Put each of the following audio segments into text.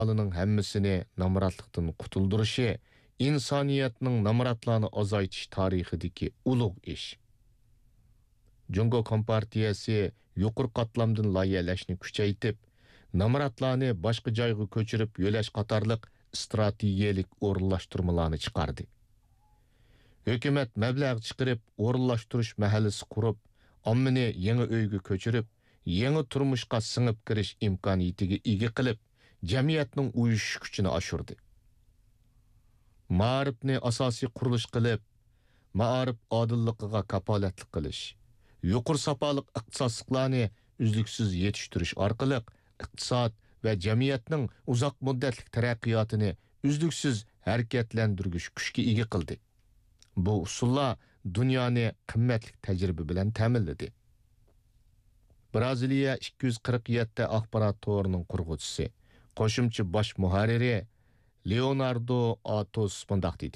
aholining hammasini namratlikdan qutuldirishi insoniyatning namratlarni azaytish tarixidagi ulug' ish. Jungo Kompartiyasi yuqori qatlamdan loyihalashni kuchaytirib, namratlarni boshqa joyga ko'chirib yo'lash qatorliq strategiyalik o'rinlashtirmalarni chiqardi. Hukumat mablag' chiqarib, o'rinlashtirish mahallasi qurib, ommani yangi uyga ko'chirib, yangi turmushga singib kirish imkoniyatiga ega qilib, jamiyatning uyushish kuchini oshirdi. Ma'rifni asosiy qurilish qilib, ma'rif odilligiga kapolatlik qilish, yuqori safoliq iqtisodchilarni uzluksiz yetishtirish orqali iqtisod va jamiyatning uzoq muddatli taraqqiyotini uzluksiz harakatlantirgich kuchga ega qildi. Bu usullar dunyoni qimmatli tajriba bilan ta'minladi. Braziliya 247 ta axborot to'rining qurg'uvchisi, qo'shimcha bosh muharriri Leonardo Atos bundoq dedi.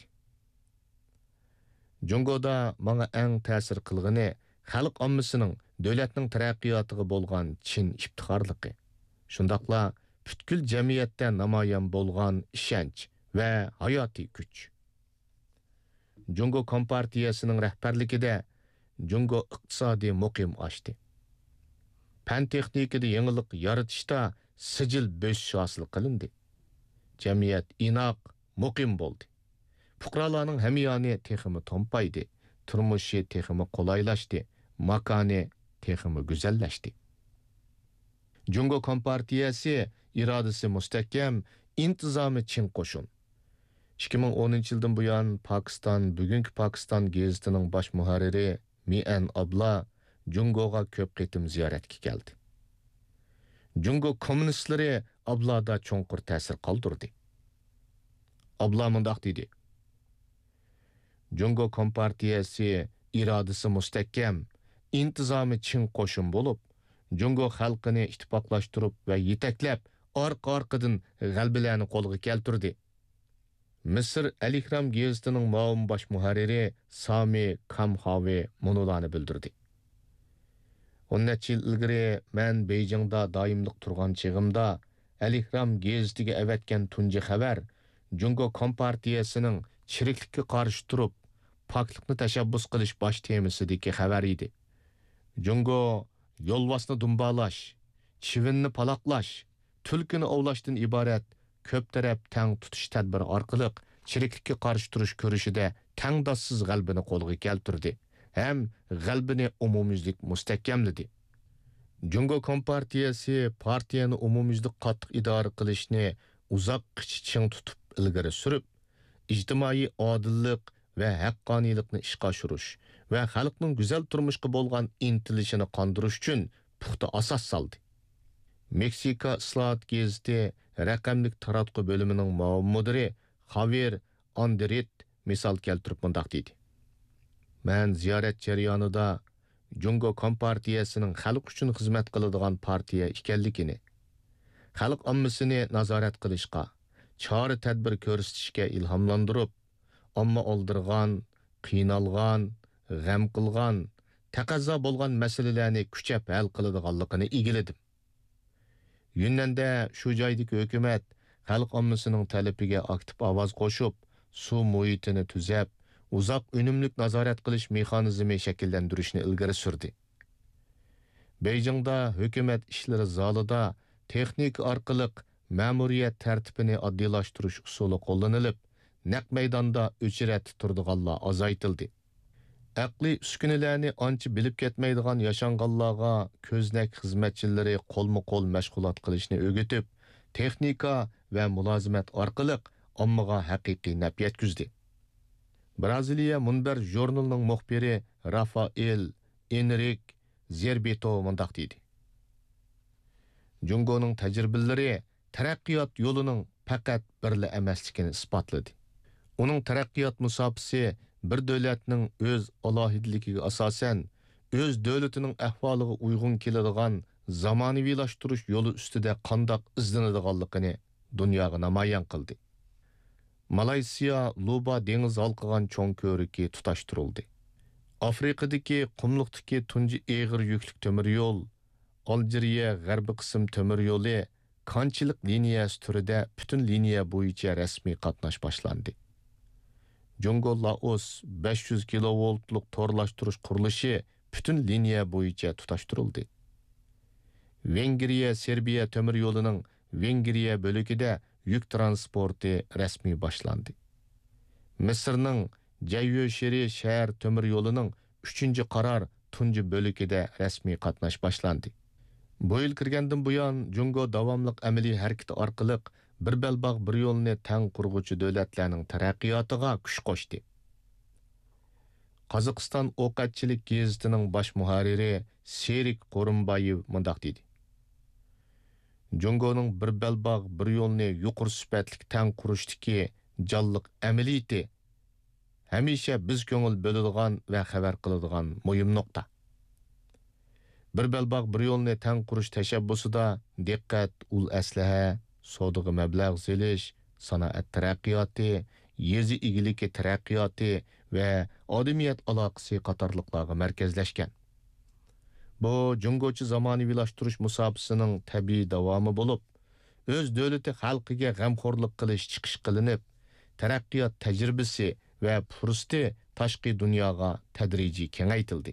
Jungoda menga eng ta'sir qilgani xalq ommasining davlatning taraqqiyotiga bo'lgan chin iftixorligi. Shundaqla butkul jamiyatda namoyon bo'lgan ishonch va hayotiy kuch. Jungo Kompartiyasining rahbarligida Jungo iqtisodiy muqim ochdi. Fan texnikada yangilik yaratishda sijil bo'sish hosil qilindi. Jamiyat inoq, muqim bo'ldi. Fuqarolarning hamyoni texmi tompaydi, turmushi texmi qulaylashdi, makoni texmi go'zallashdi. Jungo Kompartiyasi irodasi mustahkam, intizomi chin qo'shin. 2010-yildan buyon Bugungi Pokiston gazetining bosh muharriri Mian Abla Jungoga ko'p qitim ziyoratga keldi. Jungo kommunistlari Ablada cho'nqur ta'sir qoldirdi. Abla mundoq dedi. Jungo Kompartiyasi irodasi mustahkam, intizomi chin qo'shin bo'lib, Jungo xalqini ittifoqlashtirib va yetaklab, orqa-orqadan g'albalarni qo'lga keltirdi. Misr Al-Ihram gazetining ma'lum bosh muharriri Sami Kamhavi munolarni bildirdi. 10 yil ilgari men Beijingda doimlik turgan chig'imda Al-Ihram gazetiga avatgan tunji xabar Jungo Kompartiyasining chiriklikka qarshi turib, poklikni tashabbus qilish bosh temasidagi xabar edi. Jungo yo'lvosni dumbalash, chivinni paloqlash, tulkini ovlashdan iborat ko'p taraf tang tutish tadbiri orqali chiriklikka qarshi turish ko'rishida tangdossiz g'albini qo'lga keltirdi. Ham g'albini umumyuzlik mustahkamladi. Jungo Kompartiyasi partiyani umumyuzlik qattiq idora qilishni uzoq qiching tutib ilgari surib, ijtimoiy odillik va haqqoniylikni ishga oshirish va xalqning go'zal turmushga bo'lgan intilishini qondirish uchun puxta asos soldi. Meksika Islohot gazeti raqamlik taratqu bo'limining ma'mur mudiri Javier Andret misol keltirib mundoq dedi. Men ziyorat jarayonida Jungo Kompartiyasining xalq uchun xizmat qiladigan partiya ekanligini, xalq ommasini nazorat qilishga, chora tadbir ko'rsatishga ilhomlantirib, omma oldirgan, qiynalgan, g'am qilgan, taqozo bo'lgan masalalarni kuchab hal qiladiganligini egiladim. Yunnanda shu joydagi hukumat xalq ommasining talabiga aktiv ovoz qo'shib, suv muhitini tuzab, uzoq unumlik nazorat qilish mexanizmi shakllantirishni ilgari surdi. Beijingda hukumat ishlari zalida texnik orqali ma'muriyat tartibini oddiylashtirish usuli qo'llanilib, naq maydonda o'chirat turdiganlar azaytildi. Aqli uskunalarni ancha bilib ketmaydigan yashanganlarga ko'znak xizmatchilari qo'lma-qo'l mashg'ulot qilishni o'rgatib, texnika va mulozimat orqali ommaga haqiqiy naf yetkazdi. Braziliya Munbar jurnalining muxbiri Rafael Enrique Zerbeto mundoq dedi. Jungoning tajribalari taraqqiyot yo'lining faqat birla emasligini isbotladi. Uning taraqqiyot musofasi bir davlatning o'z alohidligiga asosan o'z davlatining ahvoliga uyg'un keladigan zamonaviylashtirish yo'li ustida qandoq izlanadiganligini dunyoga namoyon qildi. Malayziya Luba dengiz halqigan cho'ng ko'riki tutashtirildi. Afrikadagi qumliqdagi tunji eg'ir yuklik temir yo'l, Algeriya g'arbiy qism temir yo'li konchilik liniyasi turida butun liniya bo'yicha rasmiy qatnash boshlandi. Jungo Laos 500 kilovoltlik torlashtirish qurilishi butun liniya bo'yicha tutashtirildi. Vengriya Serbiya temir yo'lining Vengriya bo'lagida yuk transporti rasmiy boshlandi. Misrning Jayyoshiri shahar temir yo'lining 3-qaror tunji bo'lagida rasmiy qatnash boshlandi. Bu yil kirgandan buyon Jungo davomliq amaliy harakat orqali bir belbog' bir yo'lni tang qurg'uvchi davlatlarning taraqqiyotiga kuch qo'shdi. Qozog'iston o'qatchilik gazetining bosh muharriri Serik Qo'rinbayev mundaq dedi. Jungoning bir belbog' bir yo'lni yuqori sifatli tang qurishdagi jonliq amaliyati hamisha biz ko'ngil bo'ladigan va xabar qiladigan muhim nuqta. Bir belbog' bir yo'lni tang qurish tashabbusida diqqat, ul aslaha, savdoga mablag' selish, sanoat taraqqiyoti, yezi igiligi taraqqiyoti va odamiyat aloqasi qatorliqlarga markazlashgan. Bu Jungochi zamonaviylashtirish musobaqasining tabiiy davomi bo'lib, o'z davlati xalqiga g'amxo'rlik qilish chiqish qilinib, taraqqiyot tajribasi va fursati tashqi dunyoga tadrijiy kengaytildi.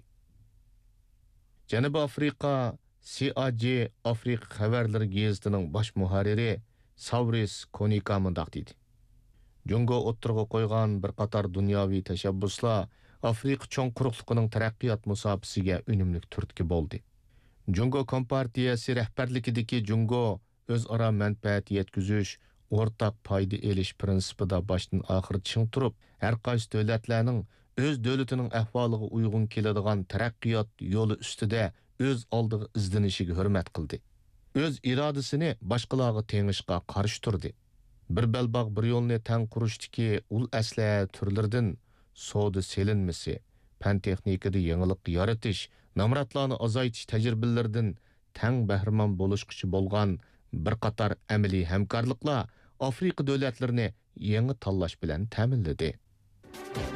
Janubiy Afrika CAJ Afrika xabarlari gazetining bosh muharriri Savris Konika mundaq dedi. Jungo o'ttirg'a qo'ygan bir qator dunyoviy tashabbuslar Afrika cho'ng quruqligining taraqqiyot musobaqasiga unumli turtki bo'ldi. Jungo kompartiyasi rahbarligidagi Jungo o'zaro manfaat yetkazish, o'rtaq foyda elish prinsipida boshdan oxir ching turib, har qaysi davlatlarning o'z davlatining ahvoliga uyg'un keladigan taraqqiyot yo'li ustida o'z oldiga izlanishiga hurmat qildi. O'z irodasini boshqalarga tengishga qarshi turdi. Bir belbog' bir yo'lni tang qurishdagi ul asla turlaridan savdo selinmasi, fan texnikada yangilik yaratish, namratlarni azaytish tajribalaridan tang bahramon bo'lishquchi bo'lgan bir qator amaliy hamkorliklar Afrika davlatlarini yangi tanlash bilan ta'minladi.